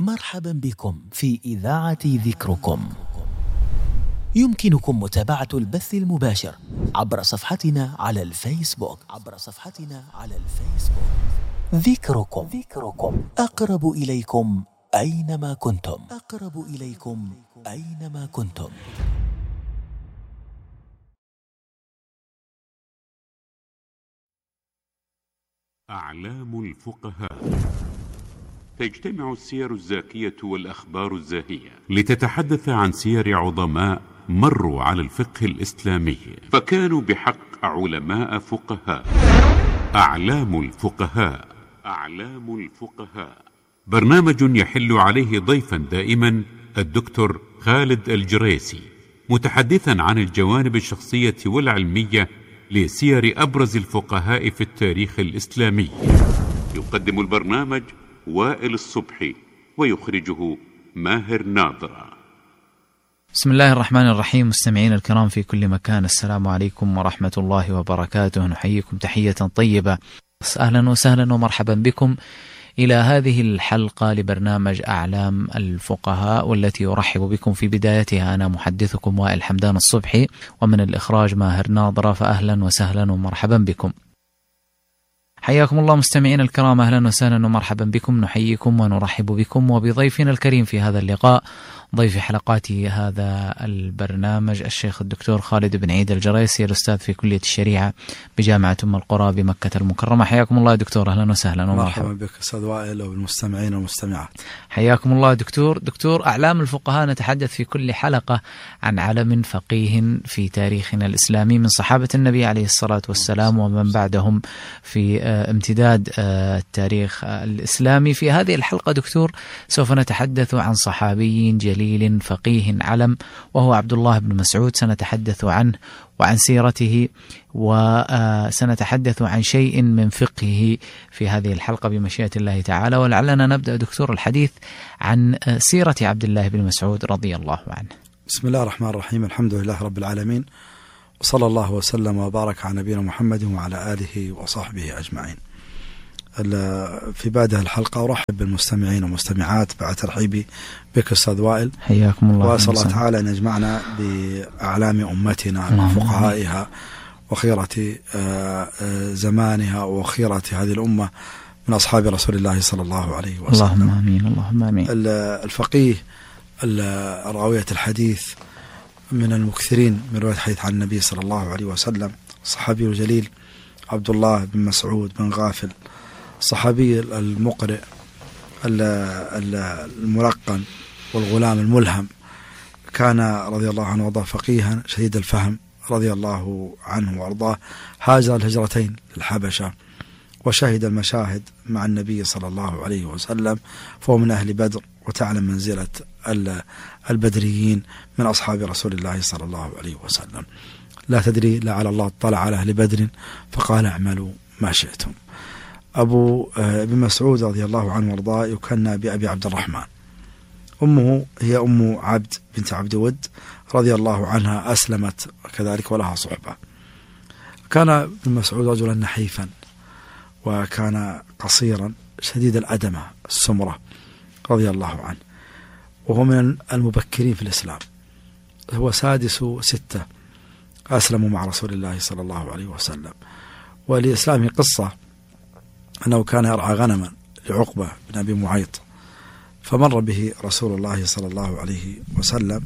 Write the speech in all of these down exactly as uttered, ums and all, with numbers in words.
مرحبا بكم في إذاعة ذكركم. يمكنكم متابعة البث المباشر عبر صفحتنا على الفيسبوك عبر صفحتنا على الفيسبوك ذكركم. ذكركم أقرب إليكم أينما كنتم. أقرب إليكم أينما كنتم. أعلام الفقهاء. تجتمع السير الزاكية والأخبار الزاهية لتتحدث عن سير عظماء مروا على الفقه الإسلامي فكانوا بحق علماء فقهاء. أعلام الفقهاء. أعلام الفقهاء برنامج يحل عليه ضيفا دائما الدكتور خالد الجريسي، متحدثا عن الجوانب الشخصية والعلمية لسير أبرز الفقهاء في التاريخ الإسلامي. يقدم البرنامج وائل الصبحي ويخرجه ماهر ناظرة. بسم الله الرحمن الرحيم. مستمعين الكرام في كل مكان، السلام عليكم ورحمة الله وبركاته. نحييكم تحية طيبة، أهلا وسهلا ومرحبا بكم إلى هذه الحلقة لبرنامج أعلام الفقهاء، والتي أرحب بكم في بدايتها أنا محدثكم وائل حمدان الصبحي، ومن الإخراج ماهر ناظرة. فأهلا وسهلا ومرحبا بكم. حياكم الله مستمعين الكرام، أهلا وسهلا ومرحبا بكم. نحييكم ونرحب بكم وبضيفنا الكريم في هذا اللقاء، ضيف حلقات هذا البرنامج الشيخ الدكتور خالد بن عيد الجريسي، الأستاذ في كلية الشريعة بجامعة أم القرى بمكة المكرمة. حياكم الله دكتور، أهلا وسهلا ومرحبا. مرحبا بك أستاذ وائل وبالمستمعين والمستمعات. حياكم الله دكتور. دكتور، أعلام الفقهاء نتحدث في كل حلقة عن علم فقيه في تاريخنا الإسلامي من صحابة النبي عليه الصلاة والسلام ومن بعدهم في امتداد التاريخ الإسلامي. في هذه الحلقة دكتور سوف نتحدث عن صحابي جليل فقيه علم، وهو عبد الله بن مسعود. سنتحدث عنه وعن سيرته، وسنتحدث عن شيء من فقهه في هذه الحلقة بمشيئة الله تعالى. ولعلنا نبدأ دكتور الحديث عن سيرة عبد الله بن مسعود رضي الله عنه. بسم الله الرحمن الرحيم، الحمد لله رب العالمين، وصلى الله وسلم وبارك على نبينا محمد وعلى آله وصحبه أجمعين. في بعد الحلقة أرحب بالمستمعين والمستمعات بعد ترحيبي بك أستاذ وائل. حياكم الله. وأسأل الله تعالى أن يجمعنا بأعلام أمتنا وفقهائها وخيرة زمانها وخيرة هذه الأمة من أصحاب رسول الله صلى الله عليه وسلم. اللهم آمين. اللهم آمين. الفقيه راوية الحديث من المكثرين من رواية الحديث عن النبي صلى الله عليه وسلم، الصحابي الجليل عبد الله بن مسعود بن غافل، الصحابي المقرئ الملقن والغلام الملهم، كان رضي الله عنه وارضاه فقيها شديد الفهم رضي الله عنه وارضاه. هاجر الهجرتين للحبشة وشهد المشاهد مع النبي صلى الله عليه وسلم، فهو من أهل بدر، وتعلم منزلة البدريين من أصحاب رسول الله صلى الله عليه وسلم. لا تدري لعل الله اطلع على أهل بدر فقال اعملوا ما شئتم. أبو ابن مسعود رضي الله عنه وارضاه يكنى بأبي عبد الرحمن. أمه هي أم عبد بنت عبد ود رضي الله عنها، أسلمت كذلك ولها صحبة. كان ابن مسعود رجلا نحيفا، وكان قصيرا شديد الأدمة السمرة رضي الله عنه، وهو من المبكرين في الإسلام. هو سادس ستة أسلموا مع رسول الله صلى الله عليه وسلم. ولإسلامه قصة أنه كان يرعى غنما لعقبة بن أبي معيط، فمر به رسول الله صلى الله عليه وسلم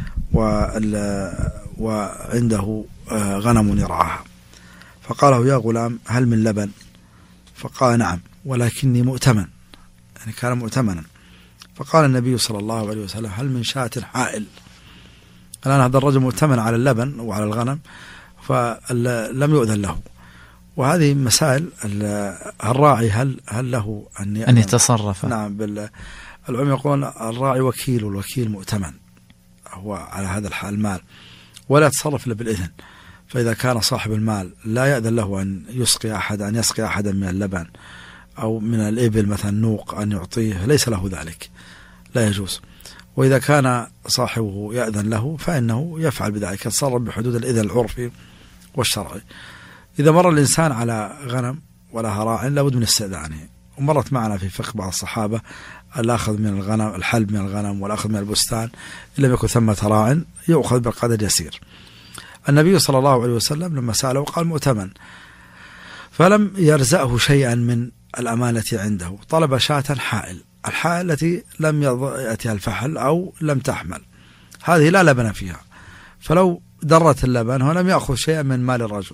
وعنده غنم يرعاها، فقال له يا غلام هل من لبن؟ فقال نعم ولكني مؤتمن، يعني كان مؤتمنا. فقال النبي صلى الله عليه وسلم هل من شاة حائل؟ الآن هذا الرجل مؤتمن على اللبن وعلى الغنم فلم يؤذن له. وهذه مسائل الراعي هل هل له أن أن يتصرف. نعم، العلماء يقولون الراعي وكيل، والوكيل مؤتمن هو على هذا المال، ولا يتصرف إلا بالإذن. فإذا كان صاحب المال لا يأذن له أن يسقي أحد أن يسقي أحدا من اللبن أو من الإبل مثلا نوق أن يعطيه، ليس له ذلك، لا يجوز. وإذا كان صاحبه يأذن له فإنه يفعل بذلك، يتصرف بحدود الإذن العرفي والشرعي. إذا مر الإنسان على غنم ولها راع لابد من استئذانه، ومرت معنا في فقه بعض الصحابة الأخذ من الغنم، الحلب من الغنم والأخذ من البستان إن لم يكن ثمة راع يؤخذ بقدر يسير. النبي صلى الله عليه وسلم لما سأله قال مؤتمن، فلم يرزأه شيئا من الأمانة عنده، طلب شاة حائل، الحائل التي لم يأتيها الفحل أو لم تحمل، هذه لا لبن فيها، فلو درت اللبن هو لم يأخذ شيئا من مال الرجل.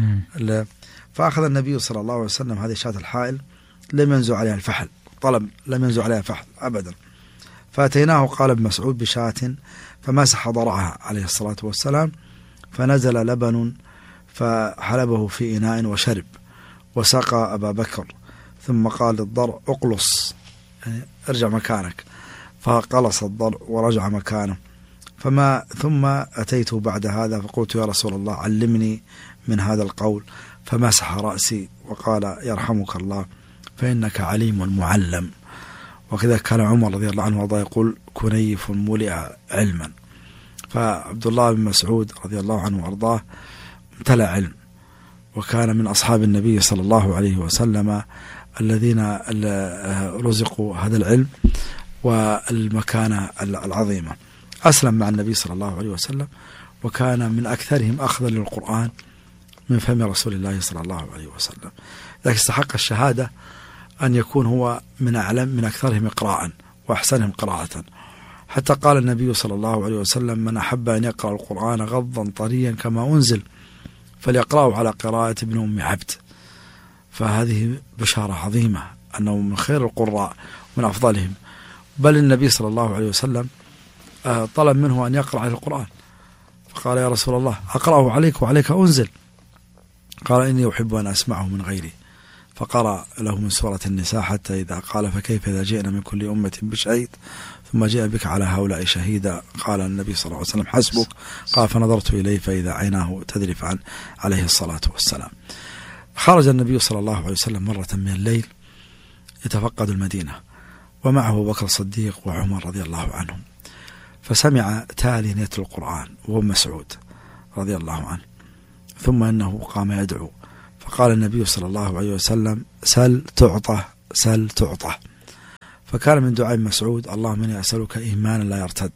فأخذ النبي صلى الله عليه وسلم هذه شاة الحائل، لم ينزع عليها الفحل، طلب لم ينزع عليها فحل أبدا. فأتيناه قال ابن مسعود بشاة فمسح ضرعها عليه الصلاة والسلام، فنزل لبن فحلبه في إناء وشرب، وسقى أبا بكر، ثم قال للضرع اقلص، يعني ارجع مكانك، فقلص الضرع ورجع مكانه. فما ثم أتيته بعد هذا فقلت يا رسول الله علمني من هذا القول، فمسح رأسي وقال يرحمك الله فإنك عليم معلم. وكذا كان عمر رضي الله عنه وارضاه يقول كنيف ملئ علما. فعبد الله بن مسعود رضي الله عنه وارضاه امتلأ علم، وكان من أصحاب النبي صلى الله عليه وسلم الذين رزقوا هذا العلم والمكانة العظيمة. أسلم مع النبي صلى الله عليه وسلم، وكان من أكثرهم أخذا للقرآن من فم رسول الله صلى الله عليه وسلم، لكن استحق الشهادة أن يكون هو من أعلم من أكثرهم إقراء وأحسنهم قراءة، حتى قال النبي صلى الله عليه وسلم من أحب أن يقرأ القرآن غضا طريا كما أنزل فليقرأه على قراءة ابن أم عبد. فهذه بشارة عظيمة أنه من خير القراء من أفضلهم، بل النبي صلى الله عليه وسلم طلب منه أن يقرأ على القرآن، فقال يا رسول الله أقرأه عليك وعليك أنزل، قال إني أحب أن أسمعه من غيري، فقرأ له من سورة النساء حتى إذا قال فكيف إذا جئنا من كل أمة بشهيد ثم جاء بك على هؤلاء شهيدا، قال النبي صلى الله عليه وسلم حسبك، قال فنظرت إليه فإذا عيناه تذرفان عليه الصلاة والسلام. خرج النبي صلى الله عليه وسلم مرة من الليل يتفقد المدينة، ومعه أبو بكر الصديق وعمر رضي الله عنهم، فسمع تاليا يتلو القرآن وهو مسعود رضي الله عنه، ثم إنه قام يدعو، فقال النبي صلى الله عليه وسلم سل تعطى سل تعطى. فكان من دعاء مسعود اللهم إني أسألك إيمانا لا يرتد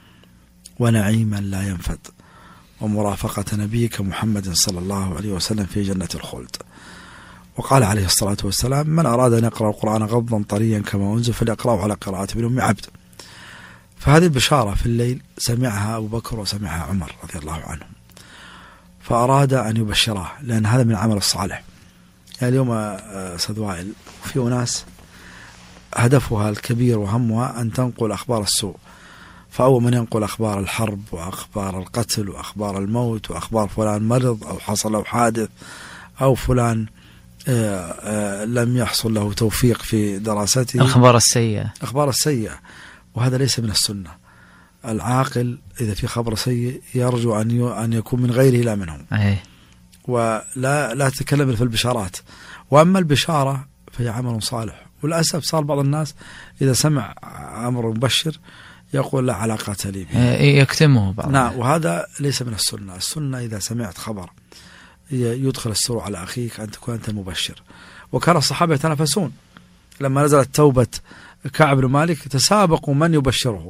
ونعيما لا ينفد ومرافقة نبيك محمد صلى الله عليه وسلم في جنة الخلد. وقال عليه الصلاة والسلام من أراد أن يقرأ القرآن غضا طريا كما أنزل فليقرأه على قراءة ابن أم عبد. فهذه البشارة في الليل سمعها أبو بكر وسمعها عمر رضي الله عنهم، فأراد أن يبشراه لأن هذا من العمل الصالح. يعني اليوم أستاذ وائل في أناس هدفها الكبير وهمها أن تنقل أخبار السوء، فأول من ينقل أخبار الحرب وأخبار القتل وأخبار الموت وأخبار فلان مرض أو حصل له حادث أو فلان آآ آآ لم يحصل له توفيق في دراسته، الأخبار السيئة أخبار السيئة، وهذا ليس من السنة. العاقل إذا في خبر سيء يرجو أن أن يكون من غيره لا منهم، أيه. ولا لا تتكلم في البشارات. وأما البشارة فهي عمل صالح، وللأسف صار بعض الناس إذا سمع أمر مبشر يقول لا علاقة لي به، يكتمه بعض. نعم، وهذا ليس من السنة. السنة إذا سمعت خبر يدخل السرور على أخيك أن تكون أنت المبشر. وكان الصحابة يتنافسون لما نزلت توبة كعب بن مالك، تسابقوا من يبشره،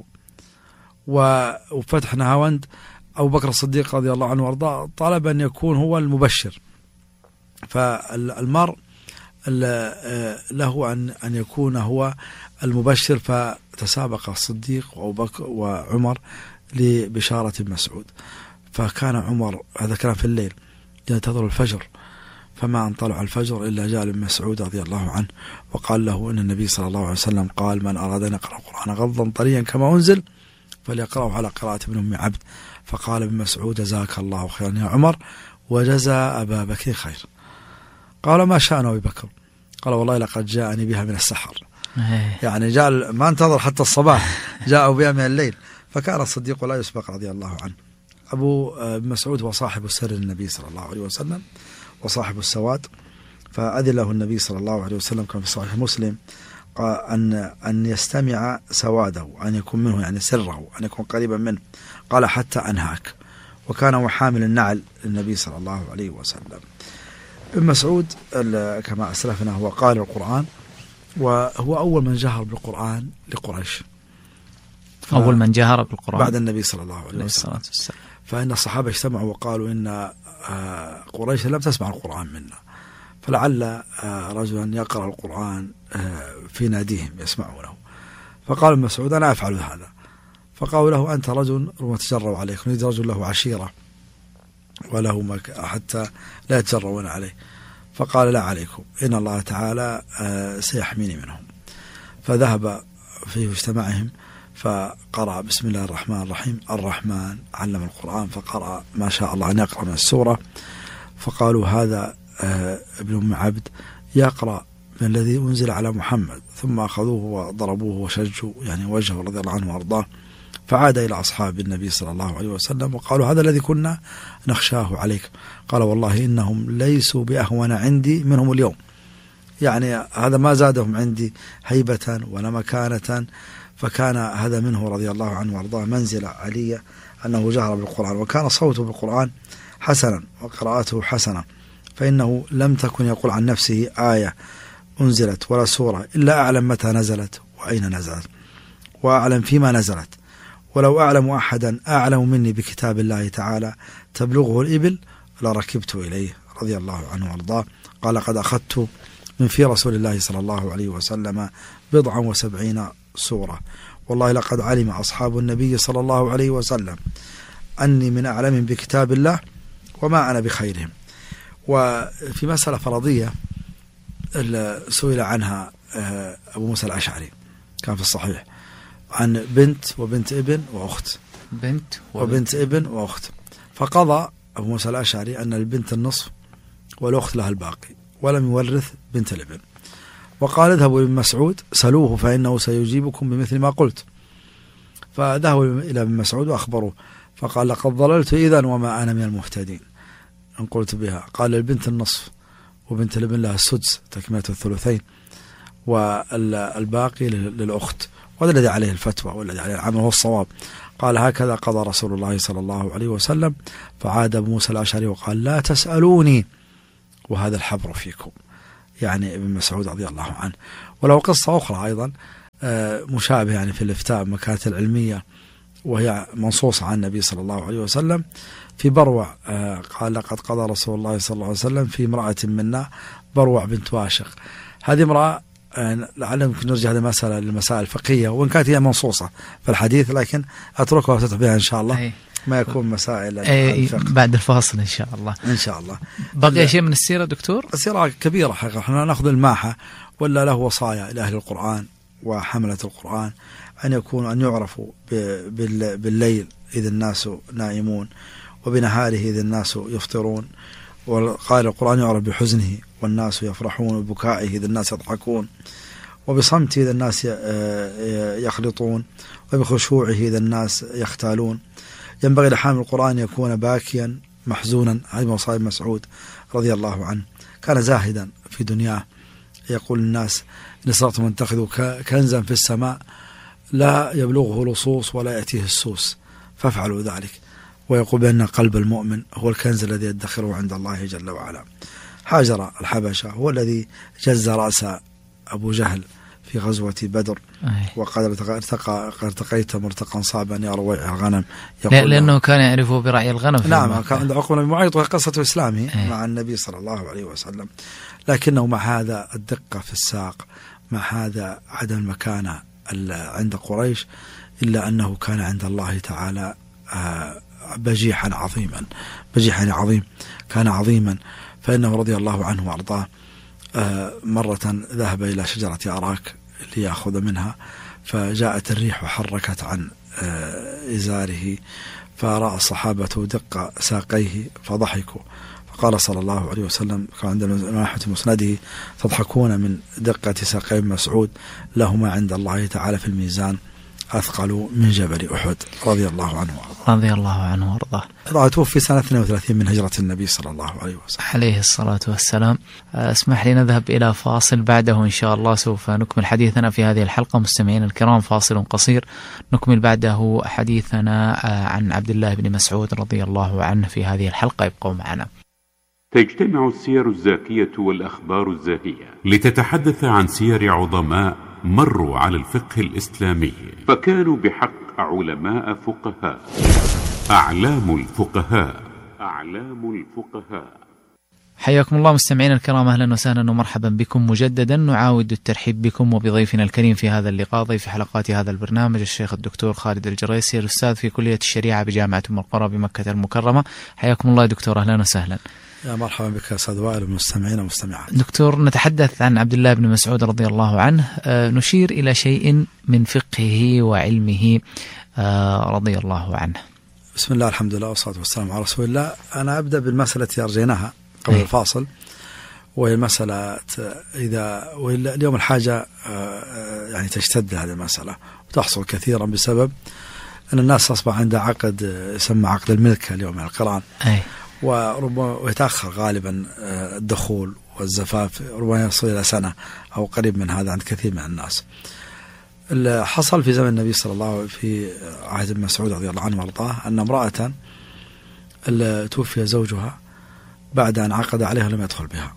وفتح نهاوند أبو بكر الصديق رضي الله عنه وارضاه طلب أن يكون هو المبشر. فالمرء له أن أن يكون هو المبشر، فتسابق الصديق وأبو بكر وعمر لبشارة مسعود. فكان عمر، هذا كان في الليل، ينتظر الفجر، فما أن طلع الفجر إلا جاء ابن مسعود رضي الله عنه وقال له إن النبي صلى الله عليه وسلم قال من أراد أن يقرأ القرآن غضا طريا كما أنزل فليقرأه على قراءة ابن أم عبد. فقال ابن مسعود جزاك الله خيرا يا عمر وجزى أبا بكر خير. قال ما شأن أبي بكر؟ قال والله لقد جاءني بها من السحر، يعني جاء ما انتظر حتى الصباح، جاءوا بها من الليل. فكان الصديق لا يسبق رضي الله عنه. أبو مسعود هو صاحب السر النبي صلى الله عليه وسلم وصاحب السواد، فأذن له النبي صلى الله عليه وسلم كان في صحيح مسلم أن أن يستمع سواده، أن يكون منه يعني سره، أن يكون قريبا منه. قال حتى أنهاك، وكان هو حامل النعل للنبي صلى الله عليه وسلم. ابن مسعود كما أسلفنا هو قارئ القرآن، وهو أول من جهر بالقرآن لقريش، أول من جهر بالقرآن بعد النبي صلى الله عليه وسلم. والسلام. فإن الصحابة اجتمعوا وقالوا إن قريش لم تسمع القرآن منا، فلعل رجلا يقرأ القرآن في ناديهم يسمعونه. فقال ابن مسعود أنا أفعل هذا. فقالوا له أنت رجل ربما تجروا عليك، نريد رجل له عشيرة وله مك حتى لا يتجرون عليه. فقال لا عليكم، إن الله تعالى سيحميني منهم. فذهب في اجتماعهم فقرأ بسم الله الرحمن الرحيم، الرحمن علم القرآن، فقرأ ما شاء الله أن يقرأ من السورة. فقالوا هذا ابن أم عبد يقرأ من الذي أنزل على محمد، ثم أخذوه وضربوه وشجوا يعني وجهه رضي الله عنه وارضاه. فعاد إلى أصحاب النبي صلى الله عليه وسلم وقالوا هذا الذي كنا نخشاه عليك. قال والله إنهم ليسوا بأهون عندي منهم اليوم، يعني هذا ما زادهم عندي هيبة ولا مكانة. فكان هذا منه رضي الله عنه وارضاه منزلة علية أنه جهر بالقرآن، وكان صوته بالقرآن حسنا وقراءته حسنة، فإنه لم تكن يقول عن نفسه آية أنزلت ولا سورة إلا أعلم متى نزلت وأين نزلت وأعلم فيما نزلت، ولو أعلم أحدا أعلم مني بكتاب الله تعالى تبلغه الإبل لركبت إليه رضي الله عنه وارضاه. قال قد أخذت من في رسول الله صلى الله عليه وسلم بضعا وسبعين سورة، والله لقد علم أصحاب النبي صلى الله عليه وسلم أني من أعلم بكتاب الله وما أنا بخيرهم. وفي مسألة فرضية سئل عنها أبو موسى الأشعري، كان في الصحيح، عن بنت وبنت ابن وأخت، بنت وبنت ابن وأخت. فقضى أبو موسى الأشعري أن البنت النصف والأخت لها الباقي، ولم يورث بنت الابن. وقال اذهبوا لابن مسعود سلوه فإنه سيجيبكم بمثل ما قلت. فذهبوا إلى ابن مسعود وأخبروه، فقال لقد ضللت إذن وما أنا من المهتدين إن قلت بها. قال البنت النصف وبنت الابن لها السدس تكملة الثلثين، والباقي للأخت، وهذا الذي عليه الفتوى والذي عليه العمل هو الصواب. قال هكذا قضى رسول الله صلى الله عليه وسلم. فعاد أبو موسى الأشعري وقال لا تسألوني وهذا الحبر فيكم، يعني ابن مسعود رضي الله عنه. ولو قصة أخرى أيضا مشابهة يعني في الإفتاء مكانة العلمية، وهي منصوصة عن النبي صلى الله عليه وسلم في بروع. قال لقد قضى رسول الله صلى الله عليه وسلم في امرأة منا بروع بنت واشق. هذه امرأة لعلنا يمكن نرجع هذه المسألة للمسائل الفقهية، وإن كانت هي منصوصة في الحديث، لكن أتركها وأفتح بها إن شاء الله ما يكون مسائل الفقه بعد الفاصل إن شاء الله. إن شاء الله. بقي شيء من السيرة دكتور؟ السيرة كبيرة حقيقة، احنا نأخذ الماحة، ولا له وصايا لأهل القرآن وحملة القرآن أن يكونوا أن يعرفوا بالليل إذ الناس نائمون، وبنهاره إذ الناس يفطرون. وقال القرآن يعرف بحزنه والناس يفرحون، وبكائه إذ الناس يضحكون، وبصمته إذ الناس يخلطون، وبخشوعه إذ الناس يختالون. ينبغي لحامل القرآن يكون باكيا محزونا. هذه مصائب مسعود رضي الله عنه، كان زاهدا في دنياه. يقول الناس إن صرت منتخذ كنزا في السماء لا يبلغه لصوص ولا يأتيه السوس، فافعلوا ذلك. ويقول بأن قلب المؤمن هو الكنز الذي يدخره عند الله جل وعلا. هاجر الحبشة، هو الذي جز رأس أبو جهل في غزوة بدر. وقد ارتقى ارتقيت مرتقا صعبا يا رويع الغنم، لأنه كان يعرفه برعي الغنم. نعم، كان عند عقبة بن معيط، وهي قصة إسلامه مع النبي صلى الله عليه وسلم. لكنه مع هذا الدقة في الساق، مع هذا عدم المكانة عند قريش، إلا أنه كان عند الله تعالى بجيحا عظيما، بجيحا عظيم، كان عظيما. فإنه رضي الله عنه وأرضاه مرة ذهب إلى شجرة أراك ليأخذ منها، فجاءت الريح وحركت عن إزاره، فرأى الصحابة دق ساقيه فضحكوا. فقال صلى الله عليه وسلم، كان عند ناحية مسنده تضحكون من دقة ساقي مسعود، لهما عند الله تعالى في الميزان أثقل من جبل أحد رضي الله عنه وارضاه. رضي الله عنه وارضاه. توفي سنة اثنين وثلاثين من هجرة النبي صلى الله عليه وسلم عليه الصلاة والسلام. اسمح لي نذهب إلى فاصل، بعده إن شاء الله سوف نكمل حديثنا في هذه الحلقة. مستمعين الكرام، فاصل قصير نكمل بعده حديثنا عن عبد الله بن مسعود رضي الله عنه في هذه الحلقة. يبقوا معنا. تجتمع السير الزاكية والأخبار الزاهية لتتحدث عن سير عظماء مروا على الفقه الإسلامي فكانوا بحق علماء فقهاء. أعلام الفقهاء. أعلام الفقهاء. حياكم الله مستمعينا الكرام، أهلا وسهلا ومرحبا بكم مجددا. نعاود الترحيب بكم وبضيفنا الكريم في هذا اللقاء، ضيف حلقات هذا البرنامج الشيخ الدكتور خالد الجريسي، الأستاذ في كلية الشريعة بجامعة أم القرى بمكة المكرمة. حياكم الله دكتور، أهلا وسهلا. يا مرحبا بك يا أستاذ وائل والمستمعين والمستمعات. دكتور، نتحدث عن عبد الله بن مسعود رضي الله عنه، نشير إلى شيء من فقهه وعلمه رضي الله عنه. بسم الله، الحمد لله والصلاة والسلام على رسول الله. أنا أبدأ بالمسألة التي أرجيناها قبل الفاصل، وهي المسألة إذا اليوم الحاجة يعني تشتد هذه المسألة وتحصل كثيرا بسبب أن الناس أصبح عندها عقد يسمى عقد الملكة اليوم على القرآن، وربما ويتأخر غالبا الدخول والزفاف، ربما يصل إلى سنة أو قريب من هذا عند كثير من الناس. اللي حصل في زمن النبي صلى الله عليه وسلم في عهد ابن مسعود رضي الله عنه وارضاه أن امرأة توفي زوجها بعد أن عقد عليها لم يدخل بها،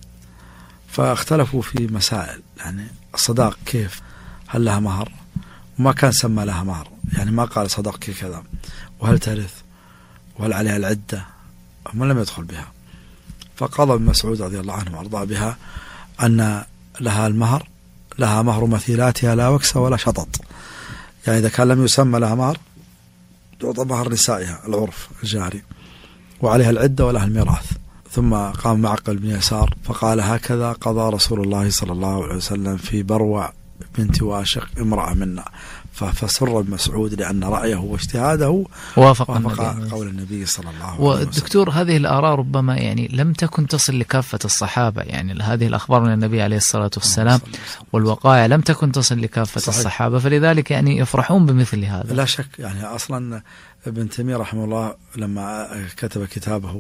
فاختلفوا في مسائل، يعني الصداق كيف، هل لها مهر، وما كان سمى لها مهر، يعني ما قال صداق كذا، وهل ترث، وهل عليها العدة، وما لم يدخل بها. فقضى ابن مسعود رضي الله عنه وارضاه بها أن لها المهر، لها مهر مثيلاتها لا وكس ولا شطط، يعني إذا كان لم يسمى لها مهر تعطى مهر نسائها العرف الجاري، وعليها العدة ولها الميراث. ثم قام معقل بن يسار فقال هكذا قضى رسول الله صلى الله عليه وسلم في بروع بنت واشق امرأة منا، فسر ابن مسعود لأن رأيه واجتهاده وافق, وافق النبي. قول النبي صلى الله عليه وسلم. والدكتور، هذه الآراء ربما يعني لم تكن تصل لكافة الصحابة، يعني هذه الأخبار من النبي عليه الصلاة والسلام والوقائع لم تكن تصل لكافة صحيح. الصحابة، فلذلك يعني يفرحون بمثل هذا. لا شك، يعني أصلا ابن تيمية رحمه الله لما كتب كتابه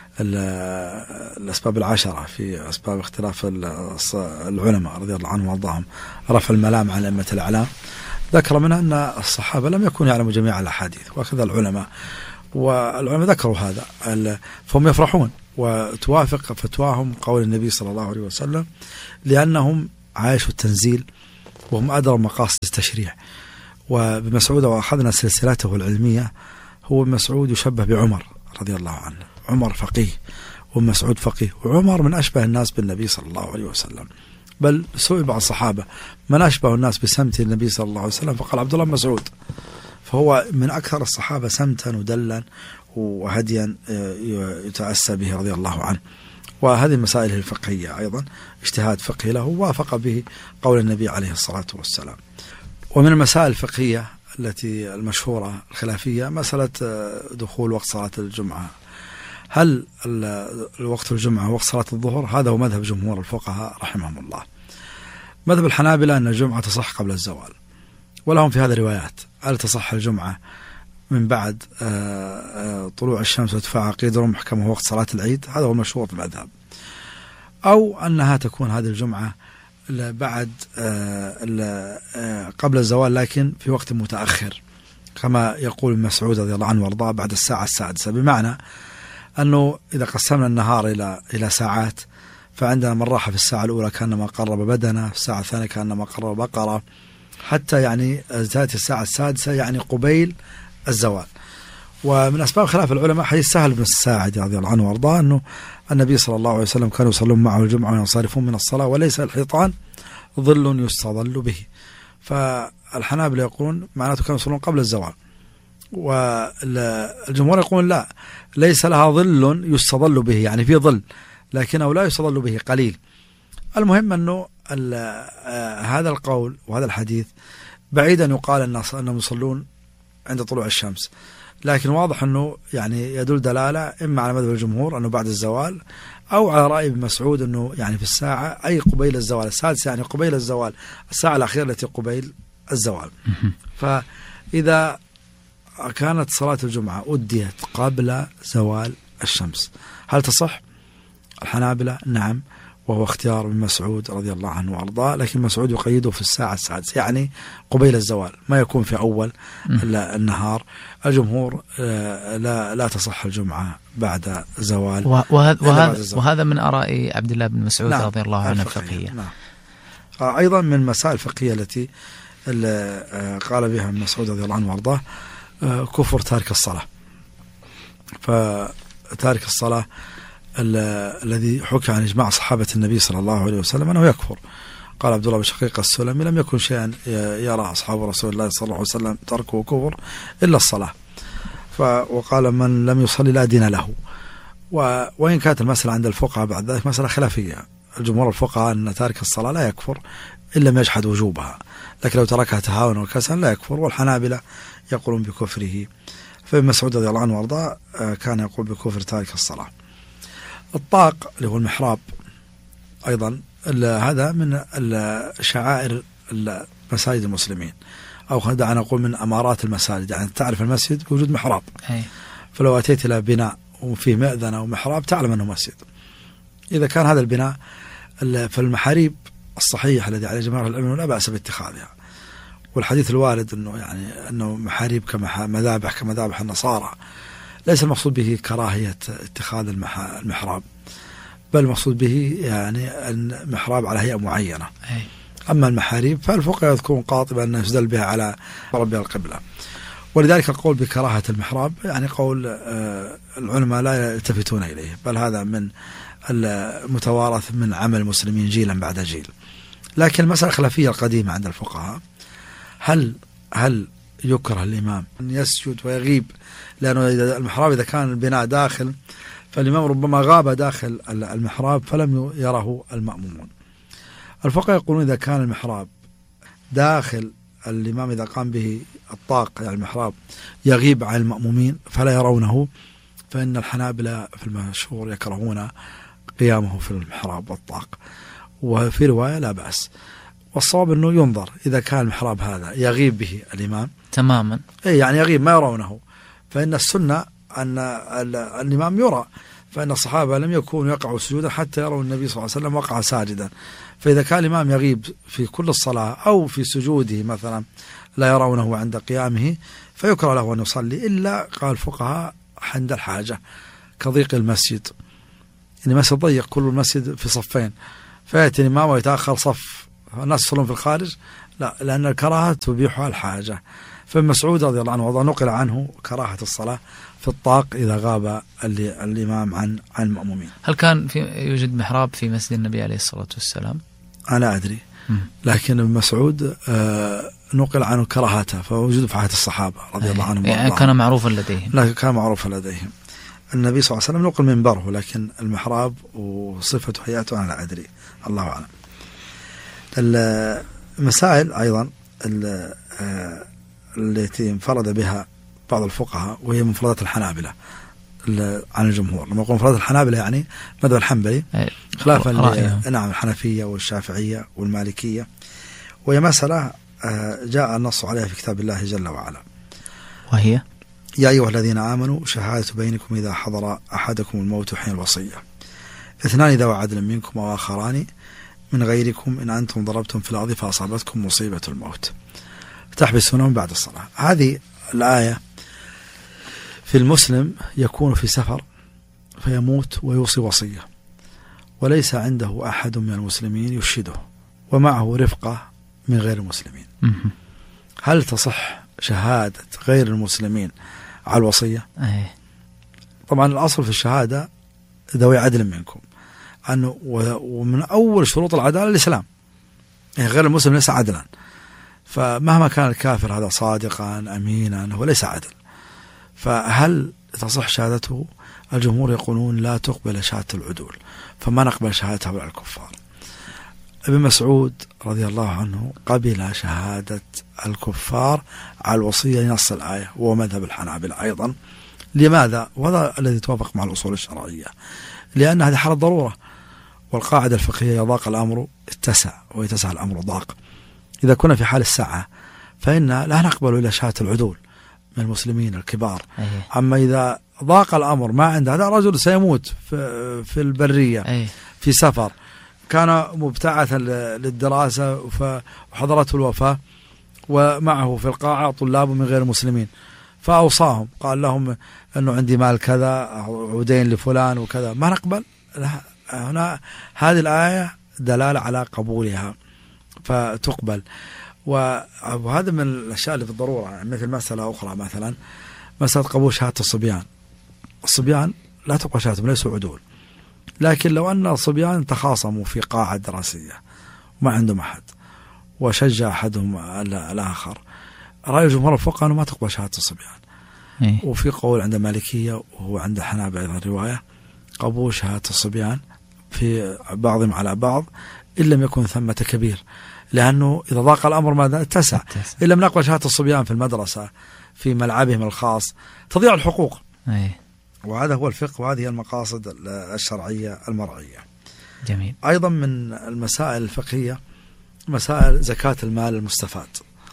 الأسباب العشرة في أسباب اختلاف العلماء رضي الله عنهم وارضاهم، رفع الملام عن أئمة الأعلام، ذكر منها أن الصحابة لم يكونوا يعلموا جميع الأحاديث، وكذا العلماء، والعلماء ذكروا هذا، فهم يفرحون وتوافق فتواهم قول النبي صلى الله عليه وسلم، لأنهم عايشوا التنزيل وهم أدرى مقاصد التشريع. وابن مسعود وأخذنا سلسلته العلمية، هو ابن مسعود يشبه بعمر رضي الله عنه، عمر فقيه وابن مسعود فقيه، وعمر من أشبه الناس بالنبي صلى الله عليه وسلم، بل سئل بعض الصحابة من أشبه الناس بسمت النبي صلى الله عليه وسلم، فقال عبد الله بن مسعود، فهو من أكثر الصحابة سمتا ودلا وهديا يتأسى به رضي الله عنه. وهذه المسائل الفقهية أيضا اجتهاد فقهي له وافق به قول النبي عليه الصلاة والسلام. ومن المسائل الفقهية التي المشهورة الخلافية مسألة دخول وقت صلاة الجمعة، هل الوقت الجمعة وقت صلاة الظهر؟ هذا هو مذهب جمهور الفقهاء رحمهم الله. مذهب الحنابلة أن الجمعة تصح قبل الزوال، ولهم في هذا روايات، هل تصح الجمعة من بعد طلوع الشمس وارتفاع قيد رمح كما هو وقت صلاة العيد، هذا هو المشهور في المذهب، أو أنها تكون هذه الجمعة بعد قبل الزوال لكن في وقت متأخر كما يقول ابن مسعود رضي الله عنه وارضاه بعد الساعة السادسة، بمعنى أنه إذا قسمنا النهار إلى إلى ساعات، فعندنا من راح في الساعة الأولى كأنما قرب بدنه، في الساعة الثانية كأنما قرب بقرة، حتى يعني تأتي الساعة السادسة يعني قبيل الزوال. ومن أسباب خلاف العلماء حديث سهل بن الساعد رضي الله عنه وارضاه أنه النبي صلى الله عليه وسلم كانوا يصلون معه الجمعة وينصرفون من الصلاة وليس الحيطان ظل يستظل به، فالحنابلة يقولون معناته كانوا يصلون قبل الزوال، والجمهور يقولون لا، ليس لها ظل يستظل به، يعني في ظل لكنه لا يستظل به قليل. المهم أنه هذا القول وهذا الحديث بعيدا يقال أنهم يصلون عند طلوع الشمس، لكن واضح أنه يعني يدل دلالة إما على مذهب الجمهور أنه بعد الزوال، أو على رأي ابن مسعود أنه يعني في الساعة أي قبيل الزوال السادسة، يعني قبيل الزوال، الساعة الأخيرة التي قبيل الزوال. فإذا كانت صلاة الجمعة أديت قبل زوال الشمس هل تصح؟ الحنابلة نعم، وهو اختيار ابن مسعود رضي الله عنه وأرضاه، لكن مسعود يقيده في الساعة السادسة يعني قبيل الزوال، ما يكون في أول النهار. الجمهور لا لا تصح الجمعة بعد زوال. وهذا وهذا, وهذا من آراء عبد الله بن مسعود نعم رضي الله عنه الفقهية. نعم. أيضا من المسائل الفقهية التي قال بها ابن مسعود رضي الله عنه وأرضاه كفر تارك الصلاة. فتارك الصلاة الذي حكى عن إجماع صحابة النبي صلى الله عليه وسلم أنه يكفر. قال عبد الله بن شقيق السلمي لم يكن شيئا يرى أصحاب رسول الله صلى الله عليه وسلم تركه كفر إلا الصلاة. وقال من لم يصلي لا دين له. وإن كانت المسألة عند الفقهاء بعد ذلك مسألة خلافية، الجمهور الفقهاء أن تارك الصلاة لا يكفر إلا ما يجحد وجوبها، لكن لو تركها تهاونا وكسلا لا يكفر. والحنابلة يقولون بكفره. فابن مسعود رضي الله عنه وارضاه كان يقول بكفر تارك الصلاة. الطاق اللي هو المحراب أيضا هذا من شعائر مساجد المسلمين، أو دعنا نقول من أمارات المساجد، يعني تعرف المسجد وجود محراب. أي. فلو أتيت إلى بناء وفيه مأذن أو محراب تعلم أنه مسجد. إذا كان هذا البناء فالمحاريب الصحيح الذي عليه جماهير العلم لا بأس باتخاذها، والحديث الوارد أنه يعني أنه محاريب كمذابح كمذابح النصارى ليس المقصود به كراهية اتخاذ المحراب، بل المقصود به يعني المحراب على هيئة معينة. أي. أما المحاريب فالفقهاء يذكرون قاطبة أن يسدل بها على ربها القبلة، ولذلك القول بكراهة المحراب يعني قول العلماء لا يلتفتون إليه، بل هذا من المتوارث من عمل المسلمين جيلا بعد جيل. لكن المسألة الخلافية القديمة عند الفقهاء، هل هل يكره الإمام أن يسجد ويغيب؟ لأنه المحراب إذا كان البناء داخل فالإمام ربما غاب داخل المحراب فلم يره المأمومون. الفقهاء يقولون إذا كان المحراب داخل الإمام إذا قام به الطاق يعني المحراب يغيب عن المأمومين فلا يرونه، فإن الحنابلة في المشهور يكرهون قيامه في المحراب والطاق، وفي رواية لا بأس. والصواب أنه ينظر إذا كان المحراب هذا يغيب به الإمام تماما، أي يعني يغيب ما يرونه، فإن السنة أن الإمام يرى، فإن الصحابة لم يكونوا يقعوا سجودا حتى يروا النبي صلى الله عليه وسلم وقع ساجدا. فإذا كان الإمام يغيب في كل الصلاة أو في سجوده مثلا لا يرونه عند قيامه فيكره له أن يصلي، إلا قال الفقهاء عند الحاجة كضيق المسجد، إن المسجد ضيق كل المسجد في صفين فيأتي الإمام ويتأخر صف الناس يصلون في الخارج، لا، لأن الكراهة تبيحها الحاجة. فابن مسعود رضي الله عنه نقل عنه كراهة الصلاة في الطاق إذا غاب الإمام عن عن المأمومين. هل كان في يوجد محراب في مسجد النبي عليه الصلاة والسلام؟ أنا أدري، لكن ابن مسعود آه نقل عنه كراهته فوجد في عهد الصحابة رضي الله عنهم. يعني كان معروفا لديهم؟ لا، كان معروفا لديهم. النبي صلى الله عليه وسلم نقل منبره، لكن المحراب وصفة هيئته أنا لا أدري، الله أعلم. المسائل أيضا التي انفرد بها بعض الفقهاء وهي مفردات الحنابلة عن الجمهور. لما يقول مفردات الحنابلة يعني مذهب الحنبلي خلافا نعم الحنفية والشافعية والمالكية، وهي مسألة جاء النص عليها في كتاب الله جل وعلا، وهي يا أيها الذين آمنوا شهادة بينكم إذا حضر أحدكم الموت حين الوصية اثنان ذوي عدل منكم وآخران من غيركم إن أنتم ضربتم في الأرض فأصابتكم مصيبة الموت تحبسونهم بعد الصلاة. هذه الآية في المسلم يكون في سفر فيموت ويوصي وصية وليس عنده أحد من المسلمين يشهده ومعه رفقة من غير المسلمين، هل تصح شهادة غير المسلمين على الوصية؟ أيه. طبعا الأصل في الشهادة ذوي عدل منكم، أنه ومن أول شروط العدالة الإسلام، يعني غير المسلم ليس عدلا، فمهما كان الكافر هذا صادقا أمينا هو ليس عدل، فهل تصح شهادته؟ الجمهور يقولون لا تقبل شهادة العدول، فما نقبل شهادته على الكفار. ابن مسعود رضي الله عنه قبل شهادة الكفار على الوصية لنص الآية، وهو مذهب الحنابلة أيضا. لماذا؟ وهذا الذي توافق مع الأصول الشرعية، لأن هذه حالة ضرورة، والقاعدة الفقهية يضاق الأمر اتسع ويتسع الأمر ضاق. إذا كنا في حال السعة فإن لا نقبل إلا شهادة العدول من المسلمين الكبار. أيه. أما إذا ضاق الأمر ما عند هذا رجل سيموت في, في البرية، أيه. في سفر، كان مبتعثا للدراسة وحضرته الوفاة، ومعه في القاعة طلاب من غير المسلمين، فأوصاهم قال لهم أنه عندي مال كذا، عودين لفلان وكذا، ما نقبل. هنا هذه الآية دلالة على قبولها فتقبل. وهذا من الأشياء اللي في الضرورة، مثل مسألة أخرى، مثلا مسألة قبول شهادة الصبيان. الصبيان لا تقبل شهادتهم، ليسوا عدول، لكن لو أن الصبيان تخاصموا في قاعة دراسية وما عندهم أحد وشجع أحدهم الآخر، رأي جمهور الفقهاء أنه ما تقبل شهادة الصبيان. إيه؟ وفي قول عند مالكية وهو عند حنابلة أيضا رواية قبول شهادة الصبيان في بعضهم على بعض إن لم يكن ثمة كبير، لأنه إذا ضاق الأمر ماذا اتسع. إن لم نقبل شهادة الصبيان في المدرسة في ملعبهم الخاص تضيع الحقوق. إيه؟ وهذا هو الفقه، وهذه هي المقاصد الشرعية المرعية. جميل. أيضا من المسائل الفقهية مسائل زكاة المال المستفاد.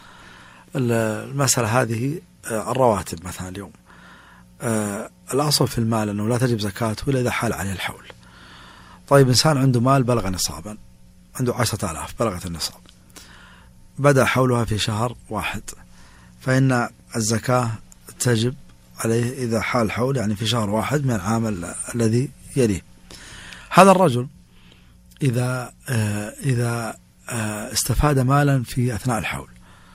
المسألة هذه الرواتب مثلا اليوم، الأصل في المال أنه لا تجب زكاته إلا إذا حال عليه الحول. طيب إنسان عنده مال بلغ نصابا، عنده عشرة آلاف بلغت النصاب، بدأ حولها في شهر واحد، فإن الزكاة تجب عليه إذا حال حول، يعني في شهر واحد من العام الذي يليه. هذا الرجل إذا إذا استفاد مالا في أثناء الحول،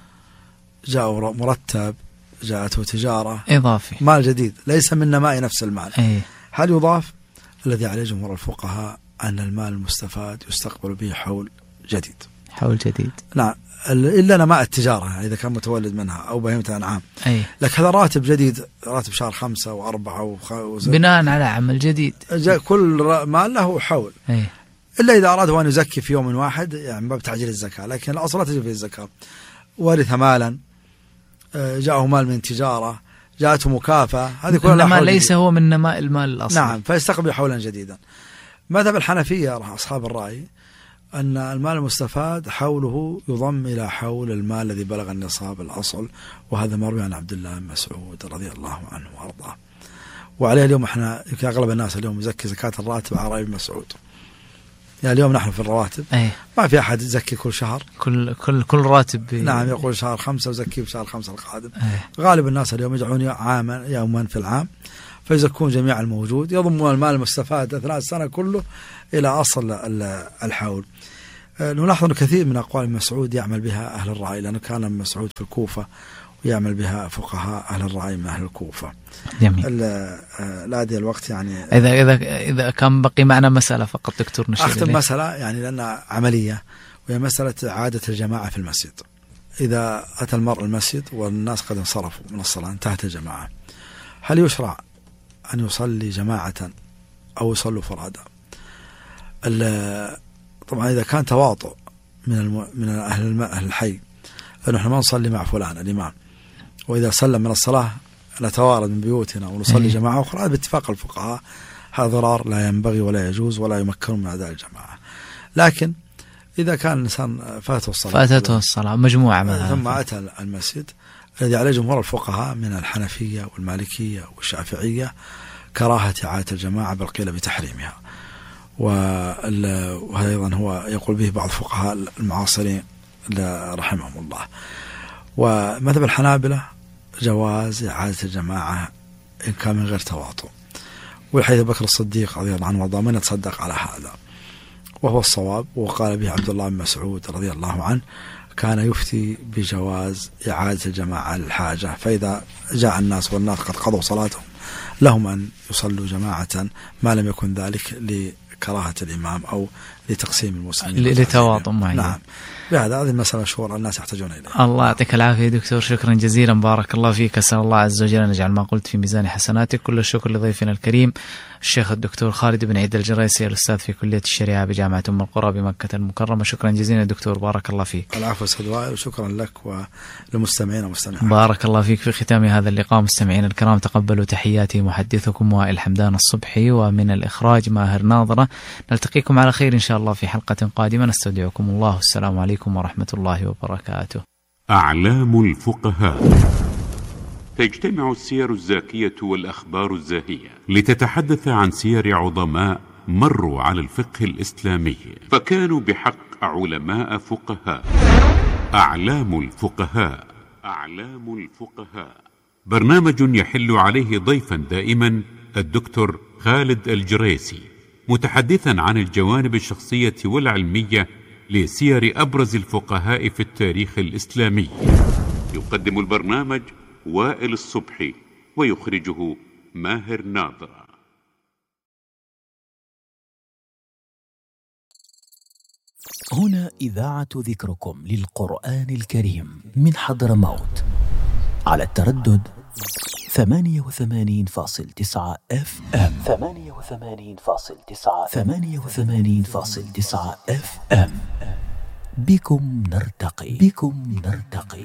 جاء مرتب، جاءته تجارة إضافي، مال جديد ليس من نماء نفس المال، أي. هل يضاف؟ الذي عليه جمهور الفقهاء أن المال المستفاد يستقبل به حول جديد. حول جديد، نعم، إلا نماء التجارة إذا كان متولد منها أو بهيمة أنعام. أي. لك هذا راتب جديد، راتب شهر خمسة وأربعة وخ... بناء على عمل جديد، كل مال له حول. أي. إلا إذا أراده أن يزكي في يوم واحد، يعني باب تعجيل الزكاة، لكن الأصل لا تجب فيه الزكاة. ورث مالا، جاءه مال من تجارة، جاءته مكافأة، هذه كلها ما ليس هو من نماء المال الأصلي. نعم، فيستقبل حولا جديدا. مذهب الحنفية أصحاب الرأي أن المال المستفاد حوله يضم إلى حول المال الذي بلغ النصاب الأصل، وهذا مروي عن عبد الله بن مسعود رضي الله عنه وأرضاه. وعليه اليوم احنا يمكن أغلب الناس اليوم يزكي زكاة الراتب على رأي ابن مسعود. يعني اليوم نحن في الرواتب أيه. ما في أحد يزكي كل شهر، كل كل كل راتب بي... نعم، يقول شهر خمسة وزكي بشهر خمسة القادم. أيه. غالب الناس اليوم يدعون عاما يوما في العام فيزكون جميع الموجود، يضمون المال المستفاد أثناء السنة كله إلى أصل الحول. نلاحظ أن كثير من أقوال ابن مسعود يعمل بها أهل الرأي، لأنه كان ابن مسعود في الكوفة ويعمل بها فقهاء أهل الرأي من أهل الكوفة. جميل. لا دي الوقت يعني إذا إذا إذا كان بقي معنا مسألة فقط دكتور نشير أختم مسألة يعني لأنها عملية، وهي مسألة عادة الجماعة في المسجد. إذا أتى المرء المسجد والناس قد انصرفوا من الصلاة، انتهت الجماعة، هل يشرع أن يصلي جماعة أو يصلوا فرادى؟ طبعا إذا كان تواطؤ من الم... من أهل أهل الحي أنه نحن ما نصلي مع فلان الإمام، وإذا سلم من الصلاة نتوارد من بيوتنا ونصلي جماعة أخرى، هذا باتفاق الفقهاء هذا ضرار لا ينبغي ولا يجوز ولا يمكن من أداء الجماعة. لكن إذا كان الإنسان فاته الصلاة فاتته الصلاة مجموعة مثلا ثم أتى المسجد، الذي عليه جمهور الفقهاء من الحنفية والمالكية والشافعية كراهة إعادة الجماعة بل قيل بتحريمها، وهذا أيضا هو يقول به بعض الفقهاء المعاصرين رحمهم الله. ومذهب الحنابلة جواز إعادة الجماعة إن كان من غير تواطؤ، والحديث بكر الصديق رضي الله عنه وارضاه من يتصدق على هذا، وهو الصواب، وقال به عبد الله بن مسعود رضي الله عنه كان يفتي بجواز إعادة الجماعة للحاجة، فإذا جاء الناس والناس قد قضوا صلاتهم لهم أن يصلوا جماعة ما لم يكن ذلك لكراهة الإمام أو لتقسيم المسلمين لتواطؤ معين. نعم، بهذا هذه المسألة مشهورة الناس يحتاجون إليها. الله يعطيك العافية دكتور، شكرا جزيلا، بارك الله فيك، أسأل الله عز وجل أن يجعل ما قلت في ميزان حسناتك. كل الشكر لضيفنا الكريم الشيخ الدكتور خالد بن عيد الجريسي، الأستاذ في كلية الشريعة بجامعة أم القرى بمكة المكرمة. شكرا جزيلا دكتور، بارك الله فيك. العفو سدوائي، وشكرا لك وللمستمعين والمستمعين. بارك الله فيك. في ختام هذا اللقاء مستمعين الكرام تقبلوا تحياتي محدثكم وائل حمدان الصبحي، ومن الإخراج ماهر ناظرة. نلتقيكم على خير إن شاء الله في حلقة قادمة، نستودعكم الله، السلام عليكم ورحمة الله وبركاته. أعلام الفقهاء. تجتمع السير الزاكية والأخبار الزاهية لتتحدث عن سير عظماء مروا على الفقه الإسلامي، فكانوا بحق علماء فقهاء. أعلام الفقهاء. أعلام الفقهاء برنامج يحل عليه ضيفا دائما الدكتور خالد الجريسي، متحدثا عن الجوانب الشخصية والعلمية لسير أبرز الفقهاء في التاريخ الإسلامي. يقدم البرنامج وائل الصبحي، ويخرجه ماهر ناظر. هنا إذاعة ذكركم للقرآن الكريم من حضرموت على التردد ثمانية وثمانين فاصل تسعة اف ام ثمانية وثمانين فاصل تسعة ثمانية وثمانين فاصل تسعة اف ام. بكم نرتقي بكم نرتقي.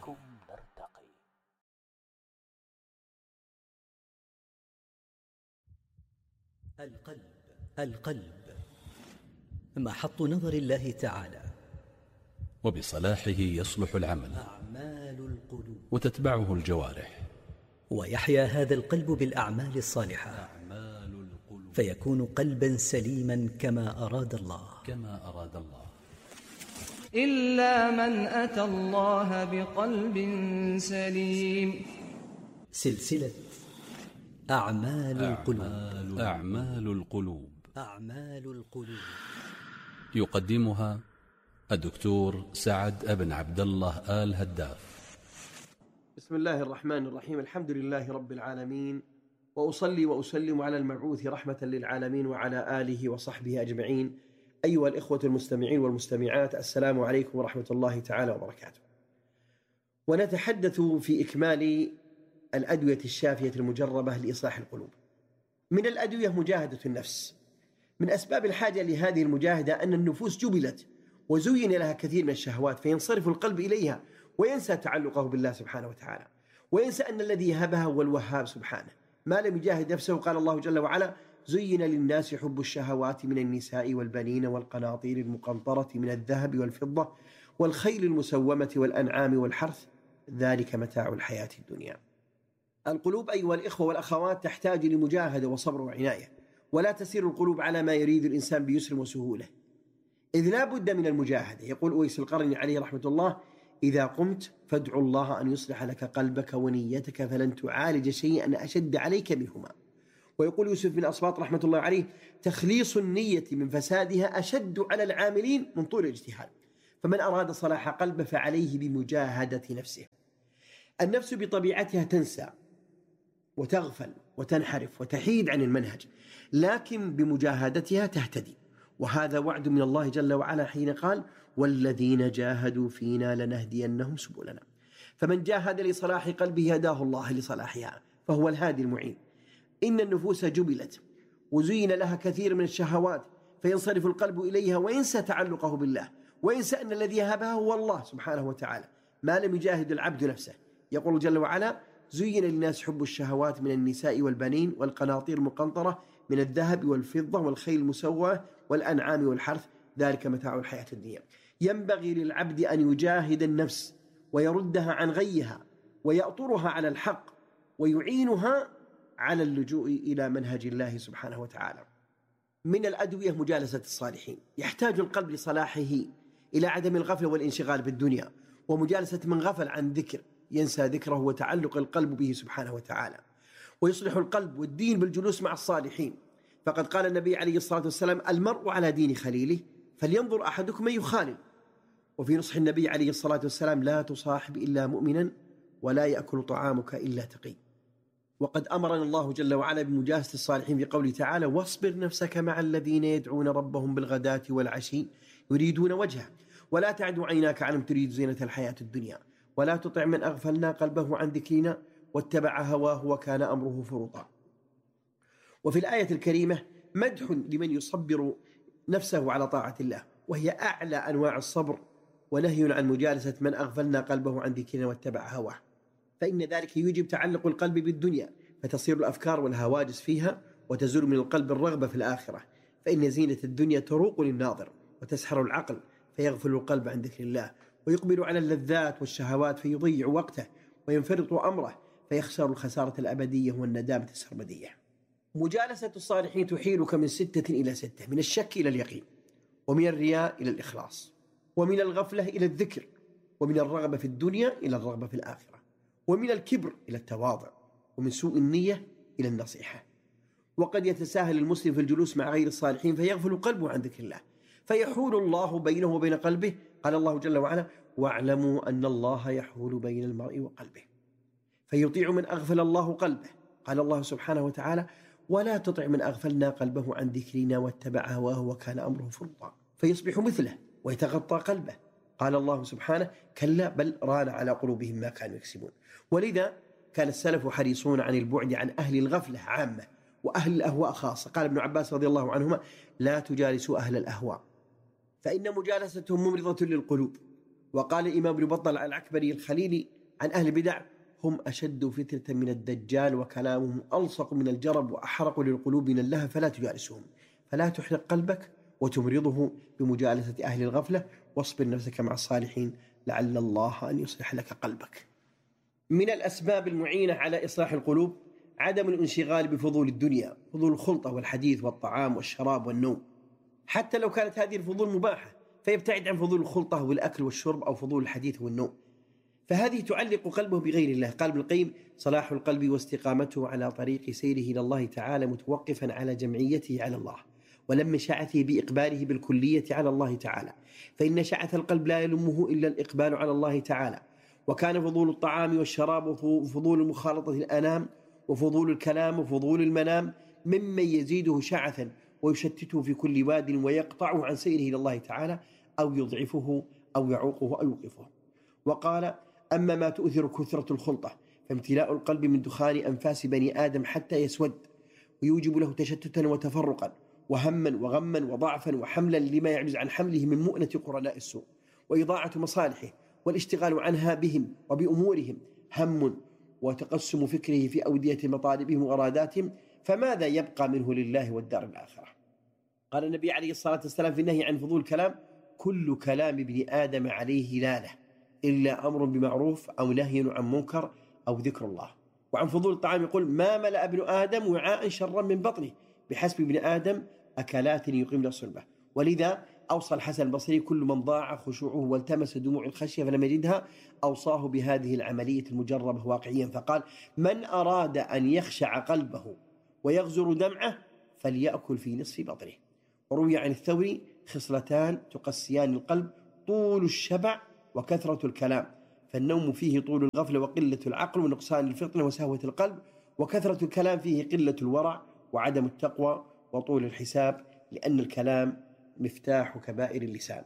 القلب القلب محط نظر الله تعالى، وبصلاحه يصلح العمل أعمال القلوب وتتبعه الجوارح، ويحيا هذا القلب بالأعمال الصالحة أعمال القلوب فيكون قلبا سليما كما أراد الله كما أراد الله. إلا من أتى الله بقلب سليم. سلسلة أعمال القلوب. أعمال, أعمال القلوب أعمال القلوب يقدمها الدكتور سعد بن عبد الله آل هداف. بسم الله الرحمن الرحيم. الحمد لله رب العالمين، وأصلي وأسلم على المبعوث رحمة للعالمين وعلى آله وصحبه أجمعين. أيها الإخوة المستمعين والمستمعات، السلام عليكم ورحمة الله تعالى وبركاته. ونتحدث في إكمال الأدوية الشافية المجربة لإصلاح القلوب. من الأدوية مجاهدة النفس. من أسباب الحاجة لهذه المجاهدة أن النفوس جبلت وزين لها كثير من الشهوات، فينصرف القلب إليها وينسى تعلقه بالله سبحانه وتعالى، وينسى أن الذي يهبها هو الوهاب سبحانه. ما لم يجاهد نفسه، قال الله جل وعلا: زين للناس حب الشهوات من النساء والبنين والقناطير المقنطرة من الذهب والفضة والخيل المسومة والأنعام والحرث، ذلك متاع الحياة الدنيا. القلوب أيها الإخوة والأخوات تحتاج لمجاهدة وصبر وعناية، ولا تسير القلوب على ما يريد الإنسان بيسر وسهولة، إذ لا بد من المجاهدة. يقول أويس القرني عليه رحمة الله: إذا قمت فادعو الله أن يصلح لك قلبك ونيتك، فلن تعالج شيئا أشد عليك منهما. ويقول يوسف بن أصباط رحمة الله عليه: تخليص النية من فسادها أشد على العاملين من طول الاجتهاد. فمن أراد صلاح قلبه فعليه بمجاهدة نفسه. النفس بطبيعتها تنسى وتغفل وتنحرف وتحيد عن المنهج، لكن بمجاهدتها تهتدي. وهذا وعد من الله جل وعلا حين قال: والذين جاهدوا فينا لنهدينهم سبلنا. فمن جاهد لصلاح قلبه هداه الله لصلاحها، فهو الهادي المعين. إن النفوس جبلت وزين لها كثير من الشهوات، فينصرف القلب إليها وينسى تعلقه بالله، وينسى أن الذي يهبها هو الله سبحانه وتعالى، ما لم يجاهد العبد نفسه. يقول جل وعلا: زين للناس حب الشهوات من النساء والبنين والقناطير المقنطرة من الذهب والفضة والخيل المسومة والأنعام والحرث، ذلك متاع الحياة الدنيا. ينبغي للعبد أن يجاهد النفس ويردها عن غيها ويأطرها على الحق ويعينها على اللجوء إلى منهج الله سبحانه وتعالى. من الأدوية مجالسة الصالحين. يحتاج القلب لصلاحه إلى عدم الغفلة والانشغال بالدنيا، ومجالسة من غفل عن ذكر ينسى ذكره وتعلق القلب به سبحانه وتعالى. ويصلح القلب والدين بالجلوس مع الصالحين، فقد قال النبي عليه الصلاة والسلام: المرء على دين خليله فلينظر أحدكم من يخالل. وفي نصح النبي عليه الصلاة والسلام: لا تصاحب إلا مؤمنا ولا يأكل طعامك إلا تقي. وقد أمرنا الله جل وعلا بمجالسة الصالحين في قوله تعالى: واصبر نفسك مع الذين يدعون ربهم بالغداة والعشي يريدون وجهه ولا تعد عيناك عنهم تريد زينة الحياة الدنيا ولا تطع من أغفلنا قلبه عن ذكرنا واتبع هواه وكان أمره فرطا. وفي الآية الكريمة مدح لمن يصبر نفسه على طاعة الله، وهي أعلى أنواع الصبر، ونهي عن مجالسة من أغفلنا قلبه عن ذكرنا واتبع هواه، فإن ذلك يوجب تعلق القلب بالدنيا، فتصير الأفكار والهواجس فيها وتزول من القلب الرغبة في الآخرة، فإن زينة الدنيا تروق للناظر وتسحر العقل فيغفل القلب عن ذكر الله، ويقبل على اللذات والشهوات فيضيع وقته وينفرط أمره فيخسر الخسارة الأبدية والندامة السرمدية. مجالسة الصالحين تحيلك من ستة إلى ستة: من الشك إلى اليقين، ومن الرياء إلى الإخلاص، ومن الغفلة إلى الذكر، ومن الرغبة في الدنيا إلى الرغبة في الآخرة، ومن الكبر إلى التواضع، ومن سوء النية إلى النصيحة. وقد يتساهل المسلم في الجلوس مع غير الصالحين فيغفل قلبه عن ذكر الله، فيحول الله بينه وبين قلبه. قال الله جل وعلا: واعلموا أن الله يحول بين المرء وقلبه. فيطيع من أغفل الله قلبه. قال الله سبحانه وتعالى: ولا تطع من أغفلنا قلبه عن ذكرنا واتبع هواه وكان أمره فرطا. فيصبح مثله ويتغطى قلبه. قال الله سبحانه: كلا بل ران على قلوبهم ما كانوا يكسبون. ولذا كان السلف حريصون عن البعد عن أهل الغفلة عامة وأهل الأهواء خاصة. قال ابن عباس رضي الله عنهما: لا تجالسوا أهل الأهواء فإن مجالستهم ممرضة للقلوب. وقال الإمام ابن بطل العكبري الخليلي عن أهل البدع: هم أشد فتنة من الدجال وكلامهم ألصق من الجرب وأحرق للقلوب من اللهب، فلا تجالسهم. فلا تحرق قلبك وتمرضه بمجالسة أهل الغفلة، واصبر نفسك مع الصالحين لعل الله أن يصلح لك قلبك. من الأسباب المعينة على إصلاح القلوب عدم الانشغال بفضول الدنيا، فضول الخلطة والحديث والطعام والشراب والنوم، حتى لو كانت هذه الفضول مباحة، فيبتعد عن فضول الخلطة والأكل والشرب أو فضول الحديث والنوم، فهذه تعلق قلبه بغير الله. قال ابن القيم: صلاح القلب واستقامته على طريق سيره إلى الله تعالى متوقفا على جمعيته على الله، ولم شعثه بإقباله بالكلية على الله تعالى، فإن شعث القلب لا يلمه إلا الإقبال على الله تعالى. وكان فضول الطعام والشراب وفضول مخالطة الأنام وفضول الكلام وفضول المنام ممن يزيده شعثا ويشتته في كل واد ويقطعه عن سيره إلى الله تعالى، أو يضعفه أو يعوقه أو يوقفه. وقال: أما ما تؤثر كثرة الخلطة فامتلاء القلب من دخان أنفاس بني آدم حتى يسود، ويوجب له تشتتا وتفرقا وهما وغما وضعفا وحملا لما يعجز عن حمله من مؤنة قرناء السوء، وإضاعة مصالحه والاشتغال عنها بهم وبأمورهم، هم وتقسم فكره في أودية مطالبهم وأراداتهم، فماذا يبقى منه لله والدار الآخرة؟ قال النبي عليه الصلاة والسلام في النهي عن فضول الكلام: كل كلام ابن آدم عليه لالة إلا أمر بمعروف أو نهي عن منكر أو ذكر الله. وعن فضول الطعام يقول: ما ملأ ابن آدم وعاء شرا من بطنه، بحسب ابن آدم أكلات يقيمن صلبه. ولذا أوصى الحسن البصري: كل من ضاع خشوعه والتمس دموع الخشية فلم يجدها أوصاه بهذه العملية المجربة واقعيا، فقال: من أراد أن يخشع قلبه ويغزر دمعه فليأكل في نصف بطنه. وروي عن الثوري: خصلتان تقسيان القلب: طول الشبع وكثرة الكلام، فالنوم فيه طول الغفلة وقلة العقل ونقصان الفطنة وسهوة القلب، وكثرة الكلام فيه قلة الورع وعدم التقوى وطول الحساب، لأن الكلام مفتاح كبائر اللسان.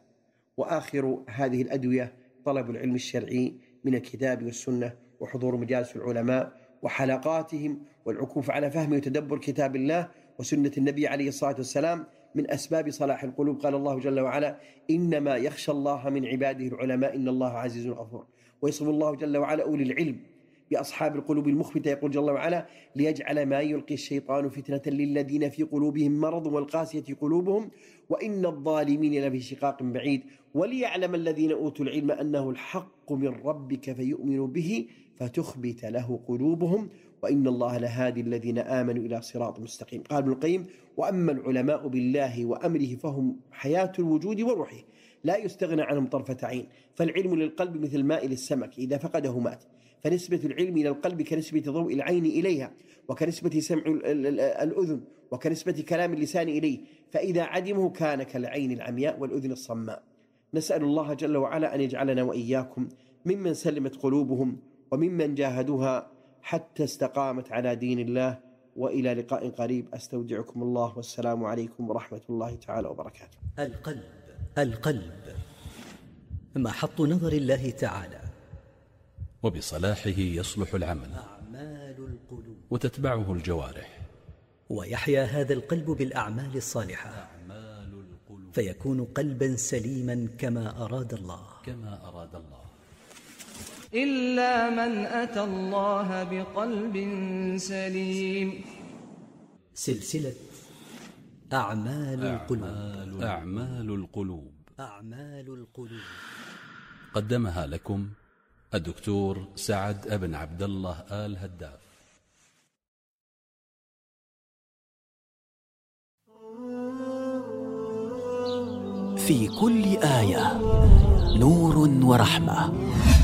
وآخر هذه الأدوية طلب العلم الشرعي من الكتاب والسنة، وحضور مجالس العلماء وحلقاتهم، والعكوف على فهم وتدبر كتاب الله وسنة النبي عليه الصلاة والسلام من أسباب صلاح القلوب. قال الله جل وعلا: إنما يخشى الله من عباده العلماء إن الله عزيز غفور. ويصف الله جل وعلا أولي العلم بأصحاب القلوب المخبتة، يقول جل وعلا: ليجعل ما يلقي الشيطان فتنة للذين في قلوبهم مرض والقاسية قلوبهم وإن الظالمين لفي شقاق بعيد، وليعلم الذين أوتوا العلم أنه الحق من ربك فيؤمنوا به فتخبت له قلوبهم وإن الله لهادي الذين آمنوا إلى صراط مستقيم. قال ابن القيم: وأما العلماء بالله وأمره فهم حياة الوجود وروحه، لا يستغنى عنهم طرفة عين، فالعلم للقلب مثل الماء للسمك إذا فقده مات، فنسبة العلم إلى القلب كنسبة ضوء العين إليها، وكنسبة سمع الأذن، وكنسبة كلام اللسان إليه، فإذا عدمه كان كالعين العمياء والأذن الصماء. نسأل الله جل وعلا أن يجعلنا وإياكم ممن سلمت قلوبهم وممن جاهدوها حتى استقامت على دين الله. وإلى لقاء قريب، أستودعكم الله، والسلام عليكم ورحمة الله تعالى وبركاته. القلب القلب محط نظر الله تعالى، وبصلاحه يصلح العمل أعمال القلوب، وتتبعه الجوارح، ويحيا هذا القلب بالأعمال الصالحة، أعمال القلوب، فيكون قلبا سليما كما أراد الله كما أراد الله. إلا من أتى الله بقلب سليم. سلسلة أعمال القلوب. أعمال, أعمال القلوب أعمال القلوب قدمها لكم الدكتور سعد بن عبد الله آل هداف. في كل آية نور ورحمة.